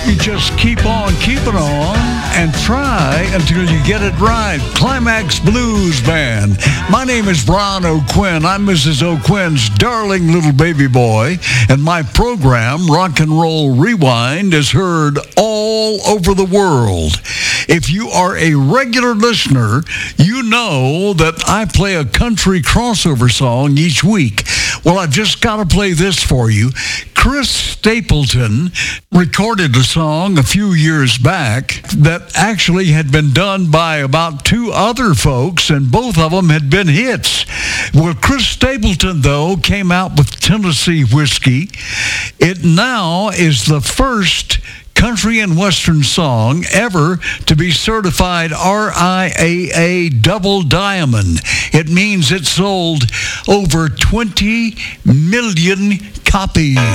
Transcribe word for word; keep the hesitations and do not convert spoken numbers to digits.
You just keep on keeping on and try until you get it right. Climax Blues Band. My name is Brian O'Quinn. I'm Missus O'Quinn's darling little baby boy, and my program, Rock and Roll Rewind, is heard all over the world. If you are a regular listener, you know that I play a country crossover song each week. Well, I've just got to play this for you. Chris Stapleton recorded a song a few years back that actually had been done by about two other folks, and both of them had been hits. Well, Chris Stapleton, though, came out with Tennessee Whiskey. It now is the first country and western song ever to be certified R I A A double diamond. It means it sold over twenty million copies.